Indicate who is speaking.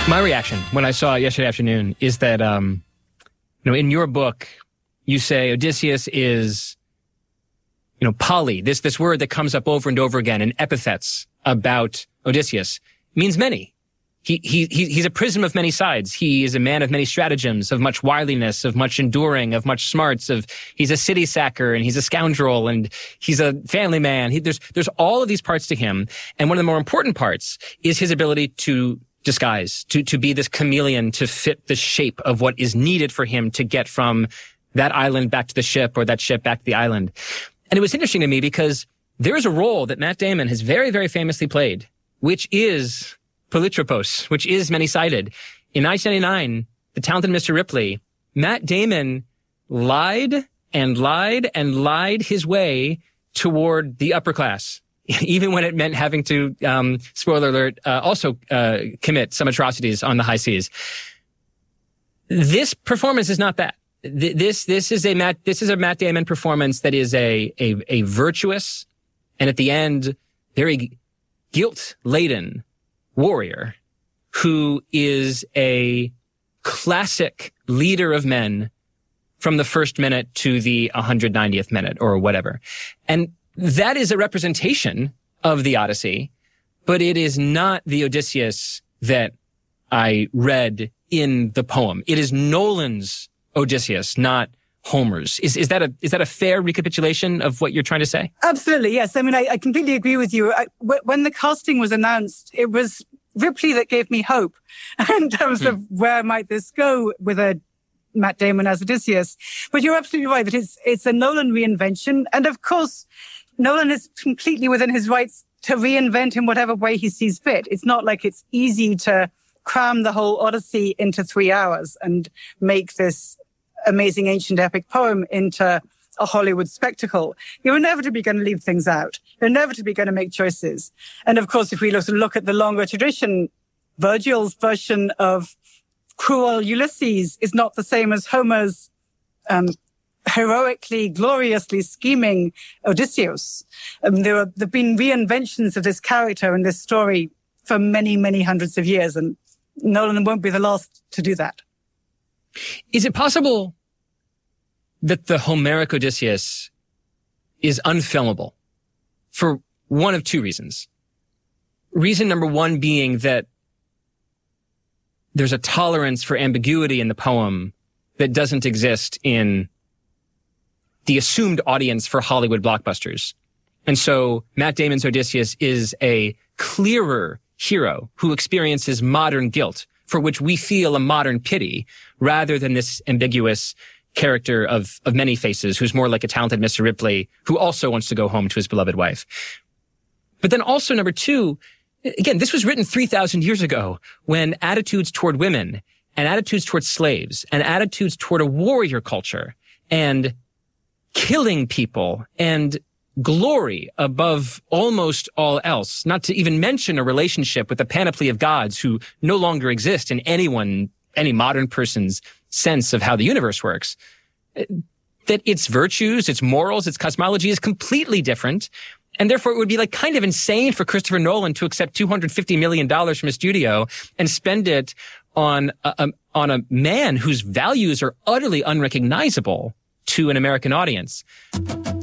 Speaker 1: My reaction when I saw it yesterday afternoon is that, in your book, you say Odysseus is, poly, this word that comes up over and over again in epithets about Odysseus, means many. He's a prism of many sides. He is a man of many stratagems, of much wiliness, of much enduring, of much smarts, he's a city sacker, and he's a scoundrel, and he's a family man. There's all of these parts to him. And one of the more important parts is his ability to disguise, to be this chameleon, to fit the shape of what is needed for him to get from that island back to the ship or that ship back to the island. And it was interesting to me because there is a role that Matt Damon has very, very famously played, which is Polytropos, which is many-sided. In 1999, The Talented Mr. Ripley, Matt Damon lied and lied and lied his way toward the upper class, even when it meant having to, spoiler alert, also commit some atrocities on the high seas. This performance is not that. This is a Matt Damon performance that is a virtuous and at the end very guilt-laden warrior who is a classic leader of men from the first minute to the 190th minute or whatever. And that is a representation of the Odyssey, but it is not the Odysseus that I read in the poem. It is Nolan's Odysseus, not Homer's. Is that a fair recapitulation of what you're trying to say?
Speaker 2: Absolutely, yes. I mean, I completely agree with you. When the casting was announced, it was Ripley that gave me hope in terms of where might this go with a Matt Damon as Odysseus. But you're absolutely right that it's a Nolan reinvention. And of course, Nolan is completely within his rights to reinvent in whatever way he sees fit. It's not like it's easy to cram the whole Odyssey into 3 hours and make this amazing ancient epic poem into a Hollywood spectacle. You're inevitably going to leave things out. You're inevitably going to make choices. And of course, if we look at the longer tradition, Virgil's version of cruel Ulysses is not the same as Homer's heroically, gloriously scheming Odysseus. There have been reinventions of this character and this story for many, many hundreds of years, and Nolan won't be the last to do that.
Speaker 1: Is it possible that the Homeric Odysseus is unfilmable for one of two reasons? Reason number one being that there's a tolerance for ambiguity in the poem that doesn't exist in the assumed audience for Hollywood blockbusters. And so Matt Damon's Odysseus is a clearer hero who experiences modern guilt for which we feel a modern pity rather than this ambiguous character of many faces who's more like a talented Mr. Ripley who also wants to go home to his beloved wife. But then also number two, again, this was written 3,000 years ago when attitudes toward women and attitudes toward slaves and attitudes toward a warrior culture and killing people and glory above almost all else, not to even mention a relationship with a panoply of gods who no longer exist in any modern person's sense of how the universe works, that its virtues, its morals, its cosmology is completely different. And therefore, it would be like kind of insane for Christopher Nolan to accept $250 million from a studio and spend it on a man whose values are utterly unrecognizable to an American audience.